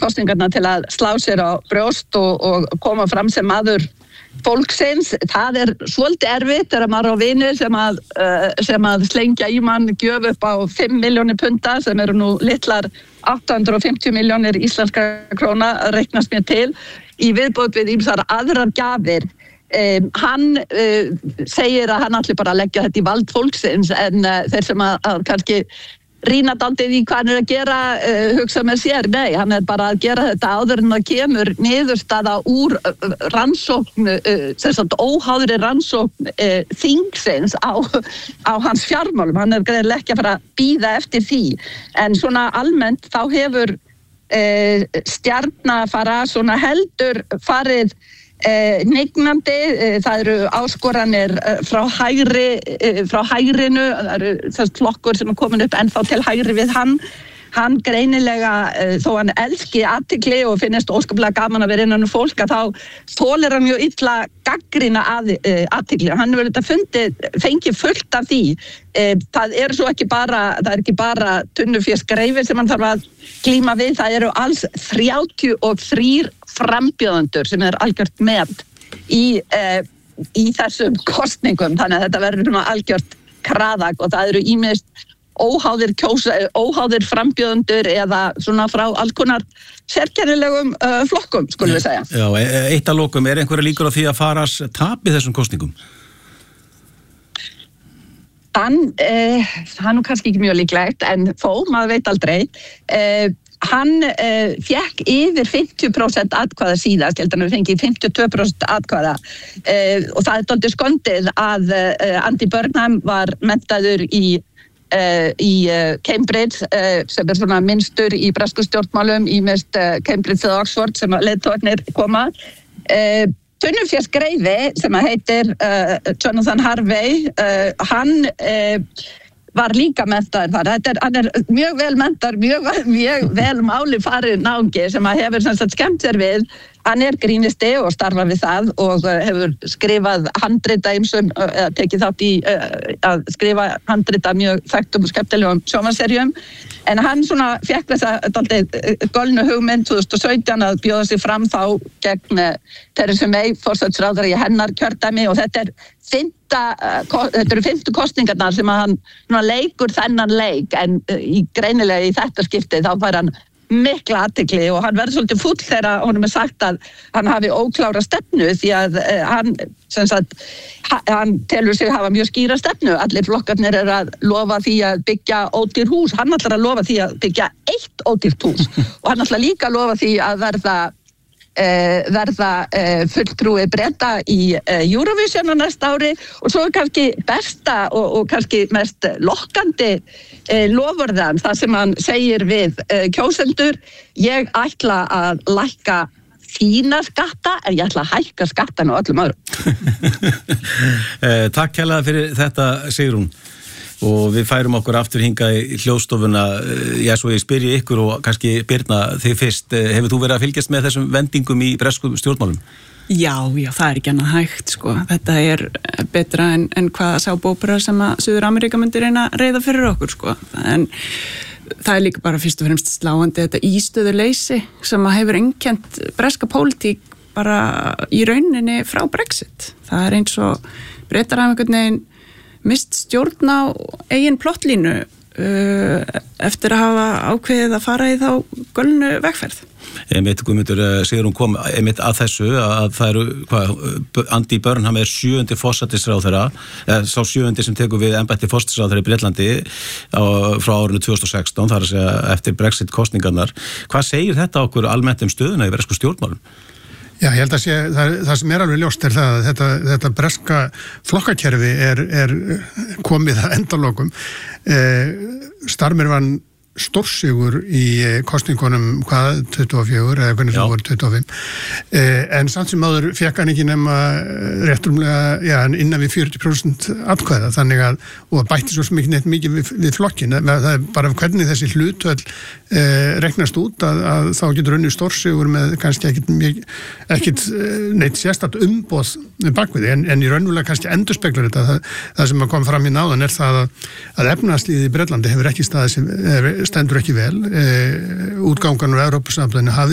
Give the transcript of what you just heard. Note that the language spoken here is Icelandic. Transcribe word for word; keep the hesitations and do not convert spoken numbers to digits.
kosningarnar til að slá sér á brjóst og, og koma fram sem maður fólksins. Það er svolítið erfitt þegar maður á vini sem að, uh, sem að slengja í mann gjöf upp á fimm milljónir punta sem eru nú litlar átta hundruð og fimmtíu milljónir íslenska króna reiknast mér til í viðbót við ýmsar aðrar gjafir. Um, hann uh, segir að hann ætli bara að leggja þetta í vald fólksins en uh, þeir sem að, að kannski rýna daldið í hvað hann er að gera uh, hugsa með sér, nei, hann er bara að gera þetta áður en það kemur niðurstaða úr uh, rannsókn uh, sem sagt óháðri rannsókn uh, þingsins á, á hans fjármálum, hann er greinilega ekki að fara að bíða eftir því, en svona almennt þá hefur uh, stjarnafara svona heldur farið Eh, nignandi, eh, það eru áskoranir eh, frá hægri eh, frá hægrinu, það eru þess flokkur sem er komin upp ennþá til hægri við hann hann greinilega, eh, þó hann elski athygli og finnist óskaplega gaman að vera innan um fólk, að þá þolir hann mjög illa gagnrýna að, eh, athygli og hann hefur þetta fundið, fengið fullt af því. Eh, það er svo ekki bara það er ekki bara tunnufjörskreifi sem hann þarf að glíma við, það eru alls þrjátíu og þrír frambjóðendur sem er algjört með í, eh, í þessum kosningum, þannig að þetta verður svona algjört kraðak og það eru ýmist óháðir kjósa, óháðir frambjóðendur eða svona frá alls konar sérkennilegum uh, flokkum, skulum við segja. Já, eitt að lokum, er einhverja líkur á því að Farage tapi þessum kosningum? Þann, eh, það er nú kannski ekki mjög líklegt, en þó, maður veit aldrei, eh, hann uh, fekk yfir fimmtíu prósent atkvæða síðast, ég held að hann fengi fimmtíu og tvö prósent atkvæða uh, og það er dálítið skondið að uh, Andy Burnham var menntaður í, uh, í uh, Cambridge uh, sem er svona minnstur í bresku stjórnmálum, í mest uh, Cambridge eða Oxford sem leiðtogarnir koma. Uh, Tunnufjörskreifi sem heitir uh, Jonathan Harvey, uh, hann uh, var líka menntaður þar. Þetta er, hann er mjög vel menntaður, mjög, mjög vel máli farið náungi sem að hefur sem sagt skemmt sér við. Hann er grínisti og starfar við það og hefur skrifað handrita ýmsum, eða tekið þátt í að skrifa handrita mjög þekktum og skemmtilegum sjónvarpsseríum. En hann svona fékk þessa dálítið gölnu hugmynd tvö þúsund og sautján að bjóða sig fram þá gegn Theresa May, forsætisráðherra í hennar kjördæmi og þetta er Fynta, þetta eru fimmtu kosningarnar sem að hann svona, leikur þennan leik en í greinilega í þetta skiptið þá fær hann mikla athygli og hann verður svolítið fúll þegar honum er sagt að hann hafi óklára stefnu því að uh, hann, sem sagt, hann telur sig hafa mjög skýra stefnu. Allir flokkarnir eru að lofa því að byggja ódýr hús, hann ætlar að lofa því að byggja eitt ódýrt hús og hann ætlar líka að lofa því að verða Uh, verða uh, fulltrúi Breta í uh, Eurovision á næsta ári og svo er kannski besta og, og kannski mest lokkandi uh, lofurðan það sem hann segir við uh, kjósendur, ég ætla að lækka þína skatta en ég ætla að hækka skattan á öllum öðrum. uh, Takk kærlega fyrir þetta, Sigrún. Og við færum okkur aftur hingað í hljóðstofuna. Já, svo ég spyrji ykkur og kannski Birna þig fyrst. Hefur þú verið að fylgjast með þessum vendingum í breskum stjórnmálum? Já, já, það er ekki annað hægt, sko. Þetta er betra en, en hvað sábópera sem að Suður-Ameríka myndi reyna að reiða fyrir okkur, sko. En það er líka bara fyrst og fremst sláandi þetta ístöðuleysi sem að hefur einkennt breska pólitík bara í rauninni frá Brexit. Það er eins og Bretar hafa einhvern veginn mist stjórn á eigin plottlínu uh, eftir að hafa ákveðið að fara í þá gölnu vegferð. Einmitt, Guðmundur, Sigrún kom einmitt að þessu að það eru, hvað, Andy Burnham er sjöundi forsætisráðherra, eða sá sjöundi sem tekur við embætti forsætisráðherra í Bretlandi á, frá árinu tvö þúsund og sextán, þar að segja eftir Brexit-kosningarnar. Hvað segir þetta okkur almennt um stöðuna í bresku stjórnmálum? Já, ég held að sé, það, það sem er alveg ljóst er það að þetta, þetta breska flokkakerfi er, er komið að endalokum. Eh, Starmer vann stórsigur í kosningunum hvað, tuttugu og fjögur eða hvernig það voru tuttugu og fimm eh, en samt sem áður fekk hann ekki nema réttumlega, já, innan við fjörutíu prósent atkvæða, þannig að og bætti svo mikið neitt mikið við, við flokkin það er bara hvernig þessi hlutöll eh, reknast út að, að þá getur unni stórsigur með kannski ekkit, ekkit neitt sérstakt umboð bakvið, en, en í raunverulega kannski endurspeglar þetta, það, það sem að kom fram í náðan er það að, að efnahagslífið í Bretlandi hefur ekki staðið sem stendur ekki vel, e, útgangan úr Evrópusambandinu hafði